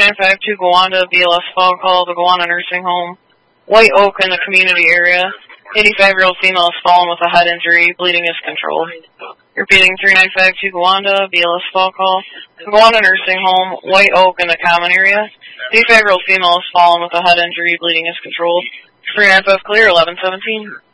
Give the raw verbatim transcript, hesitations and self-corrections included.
nine five two Gowanda, B L S fall call, the Gowanda Nursing Home, White Oak in the community area. eighty-five-year-old female has fallen with a head injury. Bleeding is controlled. Repeating, three nine five two Gowanda, B L S fall call, the Gowanda Nursing Home, White Oak in the common area. eighty-five-year-old female has fallen with a head injury. Bleeding is controlled. three nine five clear, eleven seventeen.